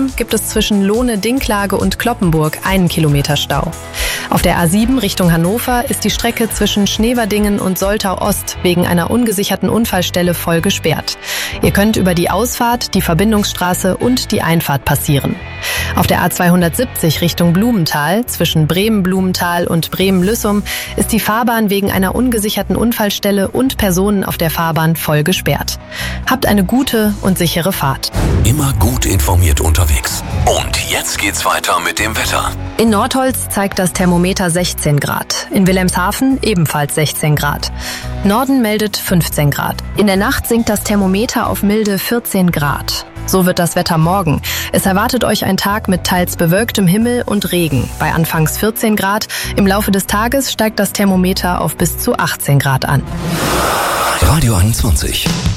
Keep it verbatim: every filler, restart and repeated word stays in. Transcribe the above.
Außerdem gibt es zwischen Lohne-Dinklage und Cloppenburg einen Kilometer Stau. Auf der A sieben Richtung Hannover ist die Strecke zwischen Schneverdingen und Soltau-Ost wegen einer ungesicherten Unfallstelle voll gesperrt. Ihr könnt über die Ausfahrt, die Verbindungsstraße und die Einfahrt passieren. Auf der A zweihundertsiebzig Richtung Blumenthal zwischen Bremen-Blumenthal und Bremen-Lüssum ist die Fahrbahn wegen einer ungesicherten Unfallstelle und Personen auf der Fahrbahn voll gesperrt. Habt eine gute und sichere Fahrt. Immer gut informiert unterwegs. Und jetzt geht's weiter mit dem Wetter. In Nordholz zeigt das Thermometer sechzehn Grad. In Wilhelmshaven ebenfalls sechzehn Grad. Norden meldet fünfzehn Grad. In der Nacht sinkt das Thermometer auf milde vierzehn Grad. So wird das Wetter morgen. Es erwartet euch ein Tag mit teils bewölktem Himmel und Regen. Bei anfangs vierzehn Grad. Im Laufe des Tages steigt das Thermometer auf bis zu achtzehn Grad an. Radio einundzwanzig.